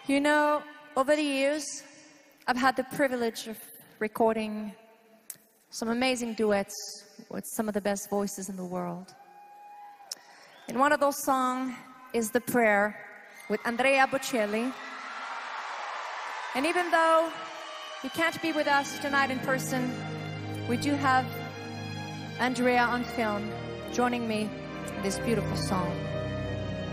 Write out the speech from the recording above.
You know, over the years, I've had the privilege of recording some amazing duets with some of the best voices in the world. And one of those songs is The Prayer with Andrea Bocelli. And even though he can't be with us tonight in person, we do have Andrea on film joining me in this beautiful song.